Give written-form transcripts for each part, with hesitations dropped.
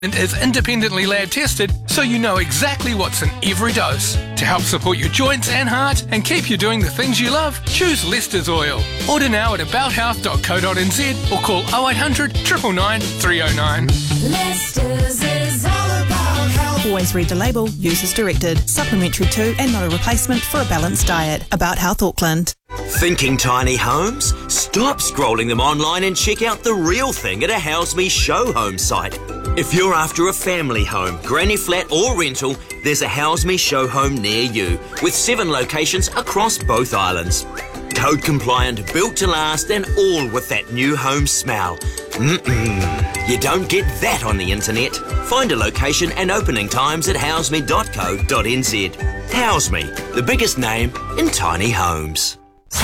is independently lab tested, so you know exactly what's in every dose. To help support your joints and heart and keep you doing the things you love, choose Leicester's Oil. Order now at abouthealth.co.nz or call 0800 999 309. Leicester's is all about health. Always read the label. Use as directed. Supplementary to and not a replacement for a balanced diet. About Health Auckland. Thinking tiny homes? Stop scrolling them online and check out the real thing at a House Me Show Home site. If you're after a family home, granny flat or rental, there's a House Me Show Home near you with 7 locations across both islands. Code compliant, built to last, and all with that new home smell. You don't get that on the internet. Find a location and opening times at houseme.co.nz. House Me, the biggest name in tiny homes.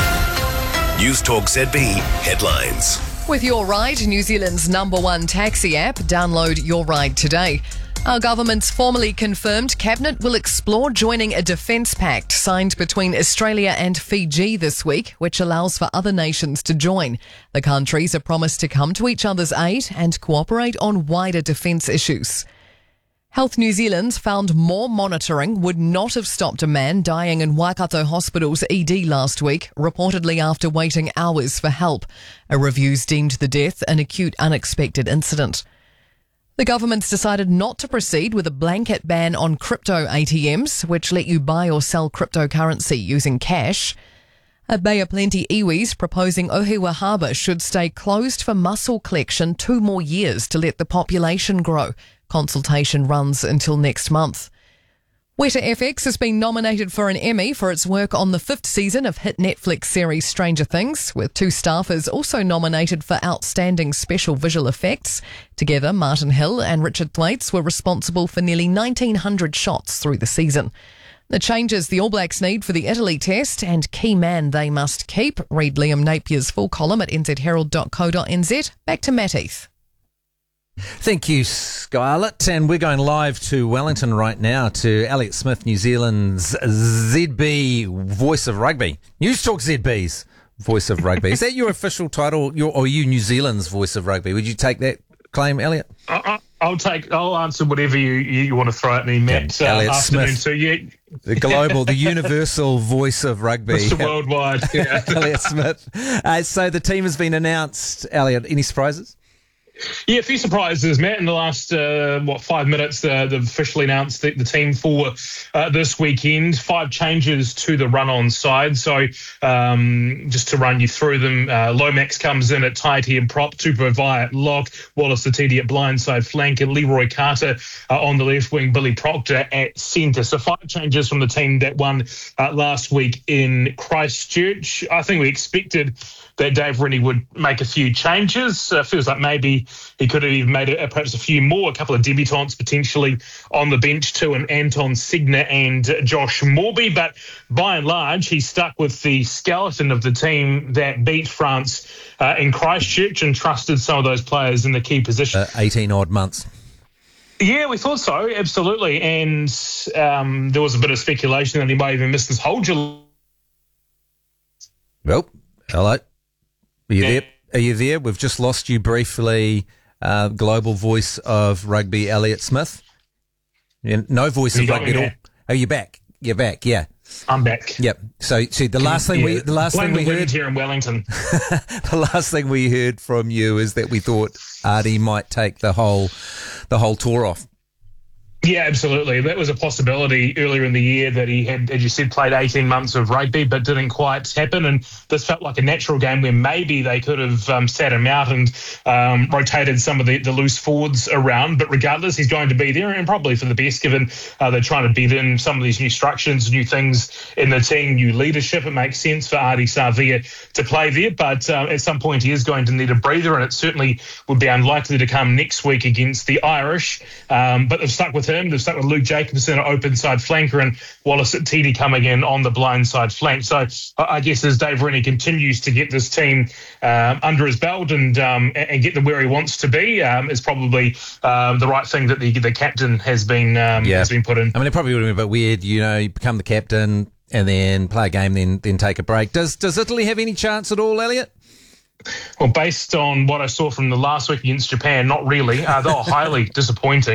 News Talk ZB headlines. With Your Ride, New Zealand's #1 taxi app, download Your Ride today. Our government's formally confirmed Cabinet will explore joining a defence pact signed between Australia and Fiji this week, which allows for other nations to join. The countries are promised to come to each other's aid and cooperate on wider defence issues. Health New Zealand found more monitoring would not have stopped a man dying in Waikato Hospital's ED last week, reportedly after waiting hours for help. A review's deemed the death an acute unexpected incident. The government's decided not to proceed with a blanket ban on crypto ATMs, which let you buy or sell cryptocurrency using cash. A Bay of Plenty iwi's proposing Ohiwa Harbour should stay closed for mussel collection 2 more years to let the population grow. Consultation runs until next month. Weta FX has been nominated for an Emmy for its work on the 5th season of hit Netflix series Stranger Things, with 2 staffers also nominated for outstanding special visual effects. Together, Martin Hill and Richard Thwaites were responsible for nearly 1,900 shots through the season. The changes the All Blacks need for the Italy test and key man they must keep. Read Liam Napier's full column at nzherald.co.nz. Back to Matt Heath. Thank you, Scarlett. And we're going live to Wellington right now to Elliott Smith, New Zealand's ZB Voice of Rugby. News Talk ZB's Voice of Rugby. Is that your official title, or are you New Zealand's Voice of Rugby? Would you take that claim, Elliott? I'll answer whatever you want to throw at me, Matt. Elliott Smith, so the universal voice of rugby. Mr. Worldwide. Yeah. Elliott Smith. So the team has been announced. Elliott, any surprises? Yeah, a few surprises, Matt. In the last, 5 minutes, they've officially announced the team for this weekend. 5 changes to the run-on side. So just to run you through them, Lomax comes in at tight end prop, Tupouniua at lock, Wallace Atiti at blindside flank, and Leroy Carter on the left wing, Billy Proctor at centre. So 5 changes from the team that won last week in Christchurch. I think we expected that Dave Rennie would make a few changes. Feels like maybe he could have even made perhaps a few more, a couple of debutants potentially on the bench too, and Anton Signer and Josh Morby. But by and large, he stuck with the skeleton of the team that beat France in Christchurch and trusted some of those players in the key positions. 18-odd months. Yeah, we thought so, absolutely. And there was a bit of speculation that he might even miss this whole July. Well, hello. Are you there? Are you there? We've just lost you briefly. Global voice of rugby, Elliott Smith. No voice of rugby at all. Oh, you're back. You're back. Yeah, I'm back. Yep. So, the last thing we heard here in Wellington. The last thing we heard from you is that we thought Artie might take the whole tour off. Yeah, absolutely. That was a possibility earlier in the year that he had, as you said, played 18 months of rugby, but didn't quite happen. And this felt like a natural game where maybe they could have sat him out and rotated some of the loose forwards around. But regardless, he's going to be there, and probably for the best, given they're trying to bed in some of these new structures, new things in the team, new leadership. It makes sense for Ardie Savea to play there. But at some point, he is going to need a breather, and it certainly would be unlikely to come next week against the Irish. But they've stuck with him. They've stuck with Luke Jacobson, an open side flanker, and Wallace Atiti coming in on the blind side flank. So I guess as Dave Rennie continues to get this team under his belt and get them where he wants to be, is probably the right thing that the captain has been put in. I mean, it probably would have been a bit weird, you become the captain and then play a game, then take a break. Does Italy have any chance at all, Elliott? Well, based on what I saw from the last week against Japan, not really. They were highly disappointing.